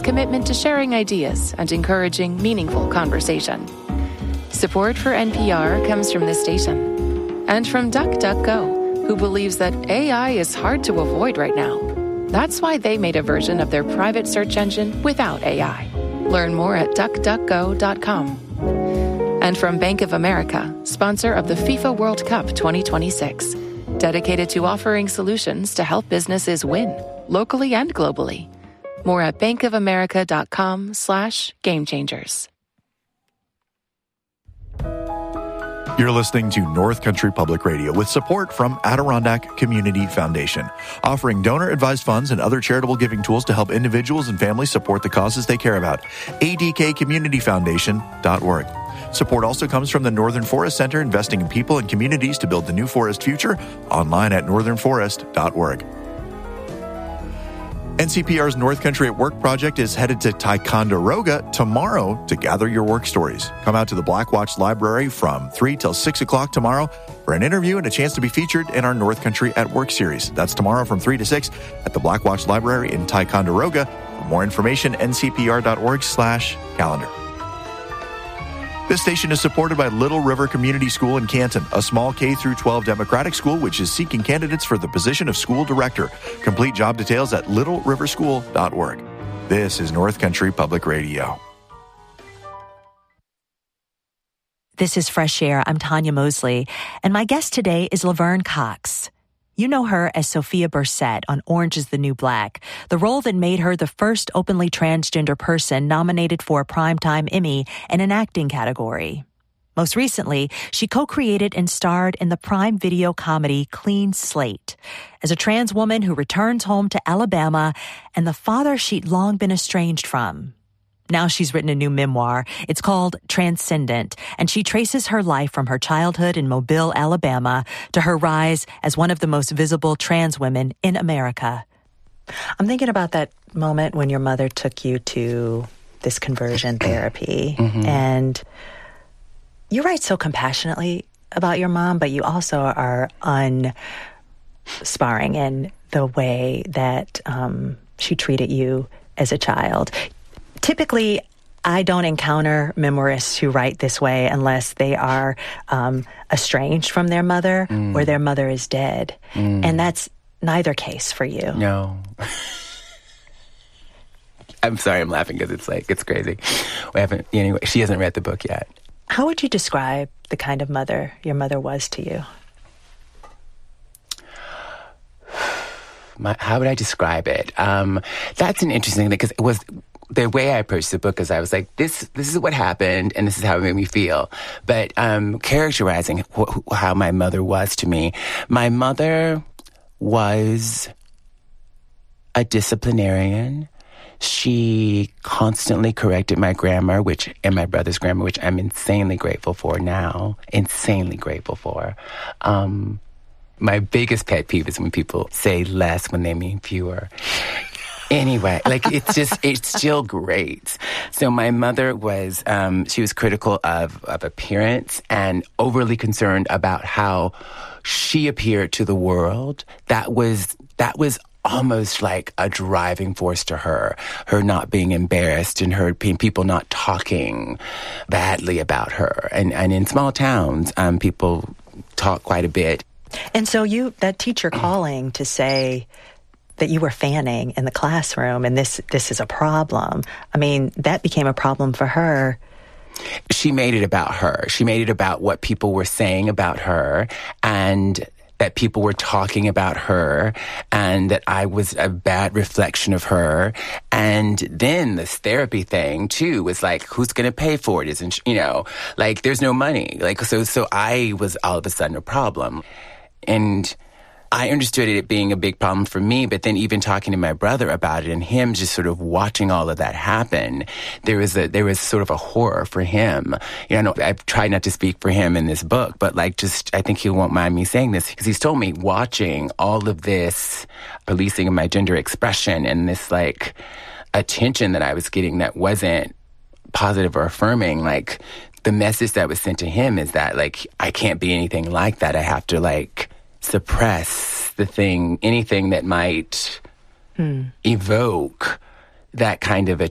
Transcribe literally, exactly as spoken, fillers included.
commitment to sharing ideas and encouraging meaningful conversation. Support for N P R comes from this station and from DuckDuckGo, who believes that A I is hard to avoid right now. That's why they made a version of their private search engine without A I. Learn more at duck duck go dot com. And from Bank of America, sponsor of the FIFA World Cup twenty twenty-six, dedicated to offering solutions to help businesses win, locally and globally. More at bankofamerica.com slash game changers. You're listening to North Country Public Radio with support from Adirondack Community Foundation, offering donor-advised funds and other charitable giving tools to help individuals and families support the causes they care about. A D K community foundation dot org. Support also comes from the Northern Forest Center, investing in people and communities to build the new forest future, online at northern forest dot org. N C P R's North Country at Work project is headed to Ticonderoga tomorrow to gather your work stories. Come out to the Black Watch Library from three till six o'clock tomorrow for an interview and a chance to be featured in our North Country at Work series. That's tomorrow from three to six at the Black Watch Library in Ticonderoga. For more information, N C P R dot org slash calendar. This station is supported by Little River Community School in Canton, a small K through twelve Democratic school which is seeking candidates for the position of school director. Complete job details at little river school dot org. This is North Country Public Radio. This is Fresh Air. I'm Tanya Mosley, and my guest today is Laverne Cox. You know her as Sophia Bursette on Orange is the New Black, the role that made her the first openly transgender person nominated for a Primetime Emmy in an acting category. Most recently, she co-created and starred in the Prime Video comedy Clean Slate as a trans woman who returns home to Alabama and the father she'd long been estranged from. Now she's written a new memoir. It's called Transcendent, and she traces her life from her childhood in Mobile, Alabama, to her rise as one of the most visible trans women in America. I'm thinking about that moment when your mother took you to this conversion therapy, mm-hmm. and you write so compassionately about your mom, but you also are unsparring in the way that um, she treated you as a child. Typically, I don't encounter memoirists who write this way unless they are um, estranged from their mother mm. or their mother is dead. Mm. And that's neither case for you. No. I'm sorry, I'm laughing because it's like, it's crazy. We haven't, anyway, she hasn't read the book yet. How would you describe the kind of mother your mother was to you? My, how would I describe it? Um, that's an interesting thing because it was... The way I approached the book is I was like, this this is what happened, and this is how it made me feel. But um, characterizing wh- how my mother was to me, my mother was a disciplinarian. She constantly corrected my grammar, which and my brother's grammar, which I'm insanely grateful for now. Insanely grateful for. Um, my biggest pet peeve is when people say less when they mean fewer. Anyway, like, it's just, it's still great. So my mother was, um, she was critical of, of appearance and overly concerned about how she appeared to the world. That was, that was almost like a driving force to her, her not being embarrassed and her people not talking badly about her. And, and in small towns, um, people talk quite a bit. And so you, that teacher calling to say that you were fanning in the classroom and this this is a problem. I mean, that became a problem for her. She made it about her. She made it about what people were saying about her and that people were talking about her and that I was a bad reflection of her. And then this therapy thing, too, was like, who's going to pay for it? Isn't, you know, like, there's no money. Like, so, so I was all of a sudden a problem. And I understood it being a big problem for me, but then even talking to my brother about it and him just sort of watching all of that happen, there was a there was sort of a horror for him. You know, I've tried not to speak for him in this book, but like just, I think he won't mind me saying this because he's told me watching all of this policing of my gender expression and this like attention that I was getting that wasn't positive or affirming, like the message that was sent to him is that like, I can't be anything like that. I have to like suppress the thing, anything that might hmm. evoke that kind of a